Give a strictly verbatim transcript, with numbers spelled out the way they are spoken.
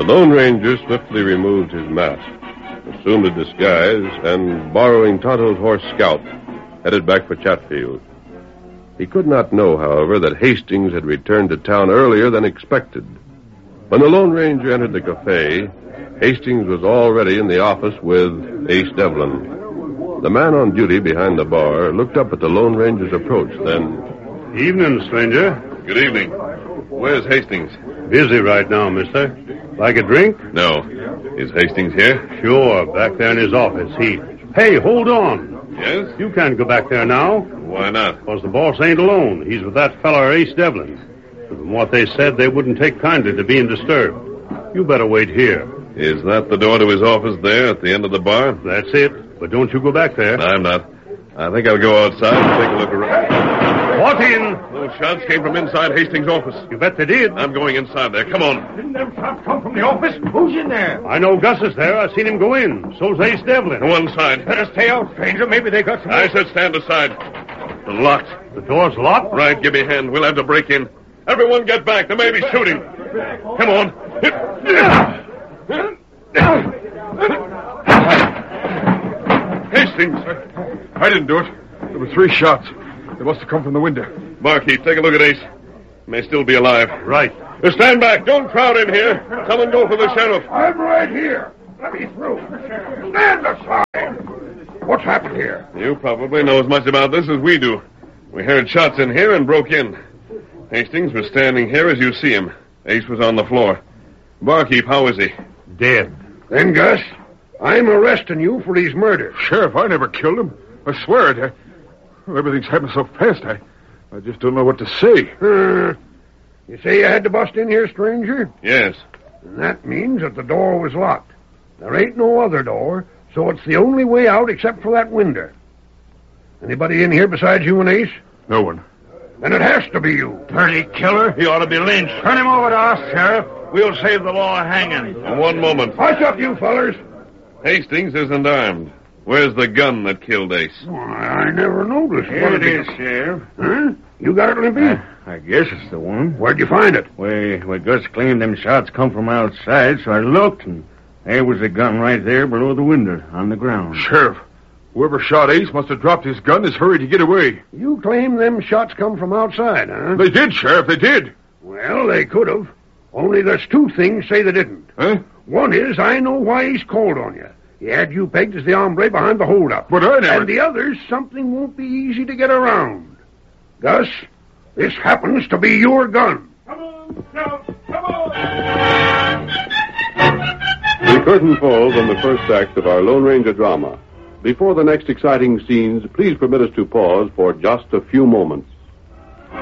Lone Ranger swiftly removed his mask, assumed a disguise, and, borrowing Tonto's horse Scout, headed back for Chatfield. He could not know, however, that Hastings had returned to town earlier than expected. When the Lone Ranger entered the cafe, Hastings was already in the office with Ace Devlin. The man on duty behind the bar looked up at the Lone Ranger's approach, then... Evening, stranger. Good evening. Where's Hastings? Busy right now, mister. Like a drink? No. Is Hastings here? Sure, back there in his office. He... Hey, hold on. Yes? You can't go back there now. Why not? Because the boss ain't alone. He's with that feller Ace Devlin. From what they said, they wouldn't take kindly to being disturbed. You better wait here. Is that the door to his office there at the end of the bar? That's it. But don't you go back there. I'm not. I think I'll go outside and take a look around. What in? Those shots came from inside Hastings' office. You bet they did. I'm going inside there. Come on. Didn't them shots come from the office? Who's in there? I know Gus is there. I seen him go in. So's Ace Devlin. To one side. Better stay out, stranger. Maybe they got some... I said stand aside. It's locked. The door's locked? Right, give me a hand. We'll have to break in. Everyone get back. There may be shooting. Come on. Hastings. I didn't do it. There were three shots. They must have come from the window. Barkeep, take a look at Ace. May still be alive. Right. Uh, stand back. Don't crowd in here. Someone go for the sheriff. I'm right here. Let me through. Stand aside. What's happened here? You probably know as much about this as we do. We heard shots in here and broke in. Hastings was standing here as you see him. Ace was on the floor. Barkeep, how is he? Dead. Then, Gus, I'm arresting you for his murder. Sheriff, I never killed him. I swear it. I, everything's happened so fast, I, I just don't know what to say. Uh, you say you had to bust in here, stranger? Yes. And that means that the door was locked. There ain't no other door, so it's the only way out except for that window. Anybody in here besides you and Ace? No one. Then it has to be you. Dirty killer. He ought to be lynched. Turn him over to us, Sheriff. We'll save the law hanging. One moment. Hush up, you fellers. Hastings isn't armed. Where's the gun that killed Ace? Why, I never noticed. Here it is, Sheriff. Huh? You got it, Limpy? Uh, I guess it's the one. Where'd you find it? Well, well, Gus claimed them shots come from outside, so I looked, and there was a gun right there below the window on the ground. Sheriff, whoever shot Ace must have dropped his gun and has hurried to get away. You claim them shots come from outside, huh? They did, Sheriff, they did. Well, they could have. Only there's two things say they didn't. Huh? One is I know why he's called on you. He had you pegged as the hombre behind the holdup. But I never... And the other's something won't be easy to get around. Gus, this happens to be your gun. Come on, Scout, come on! The curtain falls on the first act of our Lone Ranger drama. Before the next exciting scenes, please permit us to pause for just a few moments.